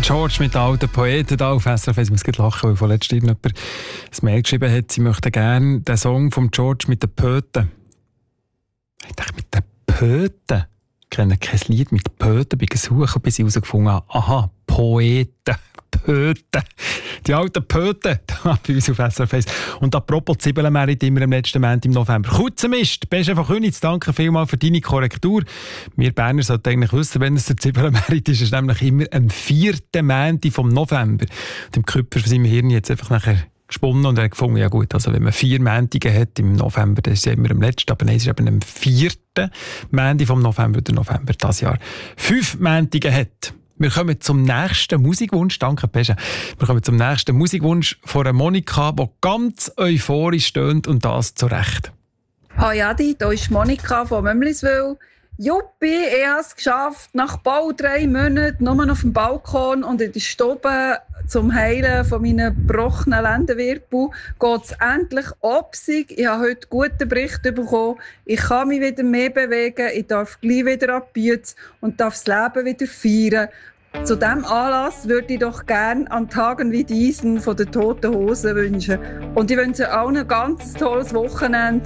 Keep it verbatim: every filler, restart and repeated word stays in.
George mit den alten Poeten da auf S R F. Ich muss gerade lachen, weil vorletzt jemand ein Mail geschrieben hat, sie möchten gerne den Song von George mit den Poeten. Ich dachte, mit den Poeten? Ich kenne kein Lied mit Poeten, bin gesucht, bis ich herausgefunden habe, aha, Poeten. Pöten. Die alten Pöten, da bei uns auf S R F eins. Und apropos Zwiebelmerit immer am letzten Montag im November. Kurzer Mist, Beste von Königs, danke vielmals für deine Korrektur. Wir Berner sollten eigentlich wissen, wenn es der Zwiebelmerit ist, ist es nämlich immer am vierten Montag vom November. Und im Köpfer von seinem Hirn jetzt einfach nachher gesponnen und er hat gefunden, ja gut, also wenn man vier Montage hat im November, dann ist es ja immer am letzten, aber nein, es ist eben am vierten Montag vom November, der November dieses Jahr fünf Montage hat. Wir kommen zum nächsten Musikwunsch. Danke, Pesche. Wir kommen zum nächsten Musikwunsch von einer Monika, die ganz euphorisch stöhnt und das zu Recht. Hi Adi, hier ist Monika von Mömliswil. Juppi, ich habe es geschafft. Nach bald drei Monaten nur auf dem Balkon und in der Stube zum Heilen von meinen gebrochenen Lendenwirbel geht es endlich obsig. Ich habe heute guten Bericht bekommen. Ich kann mich wieder mehr bewegen, ich darf gleich wieder ab Bütz und darf das Leben wieder feiern. Zu diesem Anlass würde ich doch gerne an Tagen wie diesen von den Toten Hosen wünschen. Und ich wünsche allen ein ganz tolles Wochenende.